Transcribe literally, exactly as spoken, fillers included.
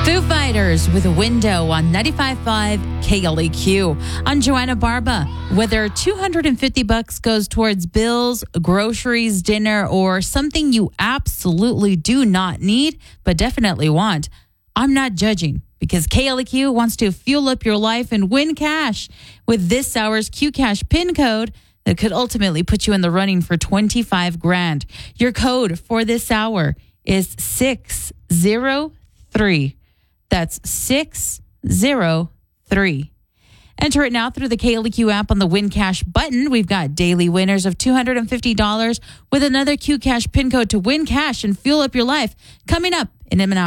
Foo Fighters with a window on ninety-five point five K L E Q. I'm Joanna Barba. Whether two hundred fifty bucks goes towards bills, groceries, dinner, or something you absolutely do not need, but definitely want, I'm not judging because K L E Q wants to fuel up your life and win cash with this hour's Q Cash PIN code that could ultimately put you in the running for twenty-five grand. Your code for this hour is six zero three. That's six zero three. Enter it now through the K L E Q app on the Win Cash button. We've got daily winners of two hundred fifty dollars with another Q Cash PIN code to win cash and fuel up your life coming up in an hour.